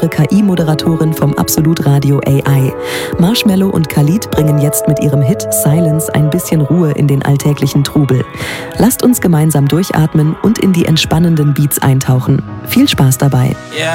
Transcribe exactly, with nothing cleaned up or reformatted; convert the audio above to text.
eure K I-Moderatorin vom Absolut Radio A I. Marshmello und Khalid bringen jetzt mit ihrem Hit Silence ein bisschen Ruhe in den alltäglichen Trubel. Lasst uns gemeinsam durchatmen und in die entspannenden Beats eintauchen. Viel Spaß dabei!